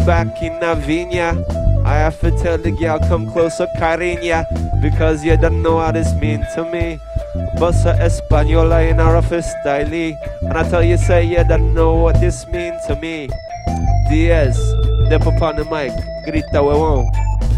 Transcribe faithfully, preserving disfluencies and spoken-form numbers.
back in Navinia. I have to tell the girl come closer, cariña, because you don't know what this mean to me. Bossa Española in a rough style, and I tell you, say you don't know what this mean to me. Diaz, step up on the mic, grita huevón.